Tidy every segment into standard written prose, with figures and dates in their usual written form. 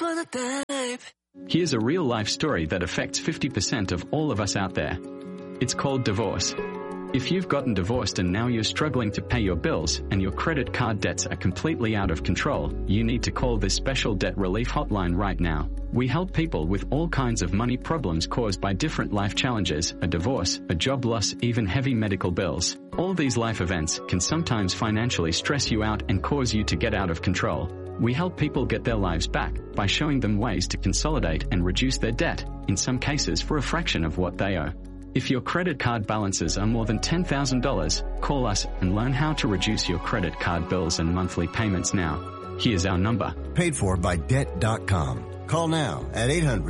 for the babe. Here's a real-life story that affects 50% of all of us out there. It's called divorce. If you've gotten divorced and now you're struggling to pay your bills and your credit card debts are completely out of control, you need to call this special debt relief hotline right now. We help people with all kinds of money problems caused by different life challenges, a divorce, a job loss, even heavy medical bills. All these life events can sometimes financially stress you out and cause you to get out of control. We help people get their lives back by showing them ways to consolidate and reduce their debt, in some cases for a fraction of what they owe. If your credit card balances are more than $10,000, call us and learn how to reduce your credit card bills and monthly payments now. Here's our number. Paid for by Debt.com. Call now at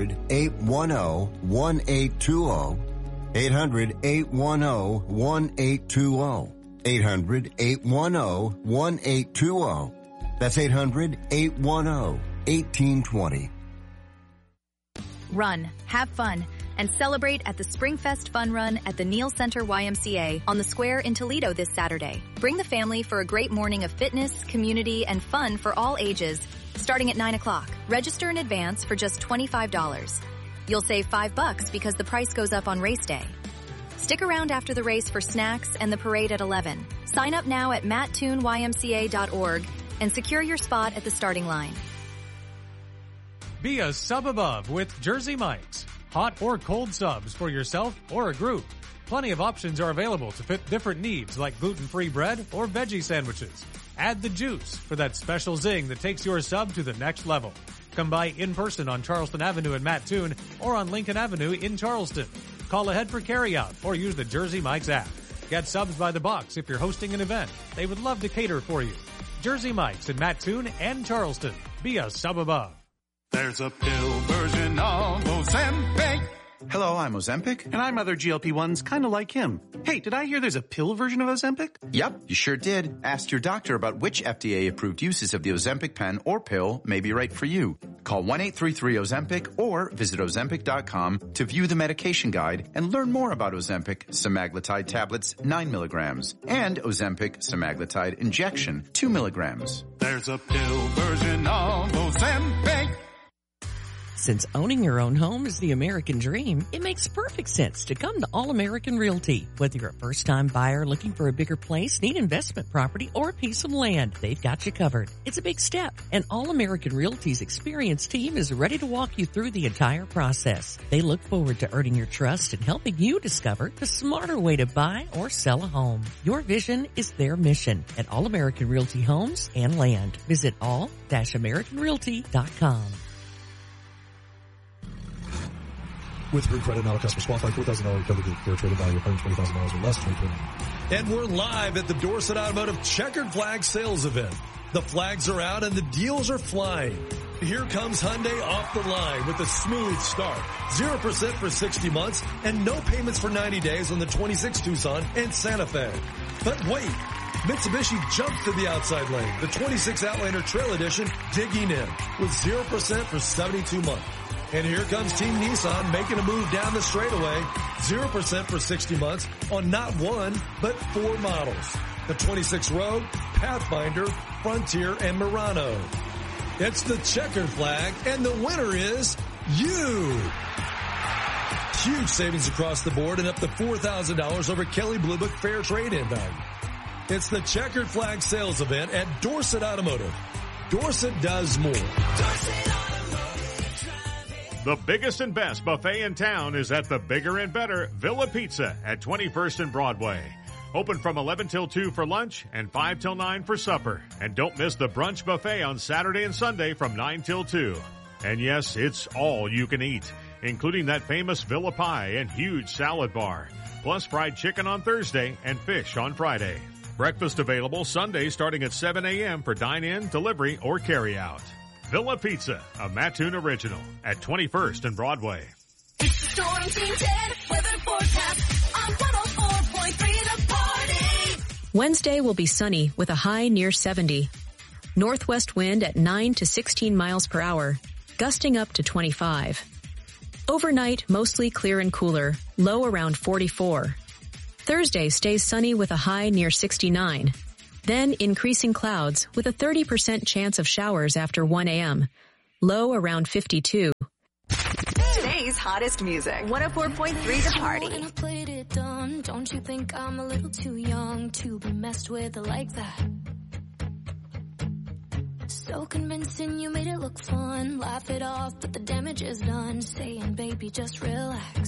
800-810-1820. 800-810-1820. 800-810-1820. That's 800-810-1820. Run, have fun, and celebrate at the Springfest Fun Run at the Neal Center YMCA on the square in Toledo this Saturday. Bring the family for a great morning of fitness, community, and fun for all ages, starting at 9 o'clock. Register in advance for just $25. You'll save $5 because the price goes up on race day. Stick around after the race for snacks and the parade at 11. Sign up now at mattoonymca.org and secure your spot at the starting line. Be a sub above with Jersey Mike's. Hot or cold subs for yourself or a group. Plenty of options are available to fit different needs like gluten-free bread or veggie sandwiches. Add the juice for that special zing that takes your sub to the next level. Come by in person on Charleston Avenue in Mattoon or on Lincoln Avenue in Charleston. Call ahead for carryout or use the Jersey Mike's app. Get subs by the box if you're hosting an event. They would love to cater for you. Jersey Mike's in Mattoon and Charleston. Be a sub above. There's a pill version of Ozempic. Hello, I'm Ozempic. And I'm other GLP-1s kind of like him. Hey, did I hear there's a pill version of Ozempic? Yep, you sure did. Ask your doctor about which FDA-approved uses of the Ozempic pen or pill may be right for you. Call 1-833-OZEMPIC or visit Ozempic.com to view the medication guide and learn more about Ozempic semaglutide tablets 9 milligrams and Ozempic semaglutide injection 2 milligrams. There's a pill version of Ozempic. Since owning your own home is the American dream, it makes perfect sense to come to All-American Realty. Whether you're a first-time buyer looking for a bigger place, need investment property, or a piece of land, they've got you covered. It's a big step, and All-American Realty's experienced team is ready to walk you through the entire process. They look forward to earning your trust and helping you discover the smarter way to buy or sell a home. Your vision is their mission at All-American Realty Homes and Land. Visit all-americanrealty.com. With Root Credit, not a customer's qualified $4,000 recovery for a trading value of $120,000 or less. 2020. And we're live at the Dorset Automotive Checkered Flag Sales Event. The flags are out and the deals are flying. Here comes Hyundai off the line with a smooth start. 0% for 60 months and no payments for 90 days on the 26 Tucson and Santa Fe. But wait, Mitsubishi jumps to the outside lane. The 26 Outlander Trail Edition digging in with 0% for 72 months. And here comes Team Nissan making a move down the straightaway. 0% for 60 months on not one, but 4 models. The 26 Rogue, Pathfinder, Frontier, and Murano. It's the checkered flag, and the winner is you. Huge savings across the board and up to $4,000 over Kelley Blue Book fair trade-in value. It's the checkered flag sales event at Dorset Automotive. Dorset does more. The biggest and best buffet in town is at the bigger and better Villa Pizza at 21st and Broadway. Open from 11 till 2 for lunch and 5 till 9 for supper. And don't miss the brunch buffet on Saturday and Sunday from 9 till 2. And yes, it's all you can eat, including that famous Villa pie and huge salad bar, plus fried chicken on Thursday and fish on Friday. Breakfast available Sunday starting at 7 a.m. for dine-in, delivery, or carry-out. Villa Pizza, a Mattoon original, at 21st and Broadway. It's the Storm Team 10 weather forecast on 104.3 The Party. Wednesday will be sunny with a high near 70. Northwest wind at 9 to 16 miles per hour, gusting up to 25. Overnight, mostly clear and cooler, low around 44. Thursday stays sunny with a high near 69. Then increasing clouds with a 30% chance of showers after 1 a.m. low around 52. Today's hottest music. 104.3 The Party. And I played it done. Don't you think I'm a little too young to be messed with like that? So convincing, you made it look fun. Laugh it off, but the damage is done. Saying, baby, just relax.